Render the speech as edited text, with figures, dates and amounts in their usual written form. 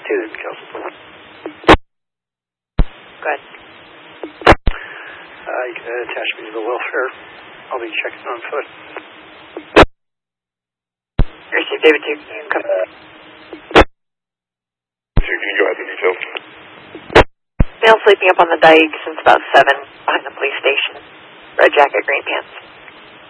Susan Kelson, please. Go ahead. You can attach me to the welfare. I'll be checking on foot. Receive David 2. Come. 2, can you go ahead and details? Male sleeping up on the dike since about 7 behind the police station. Red jacket, green pants.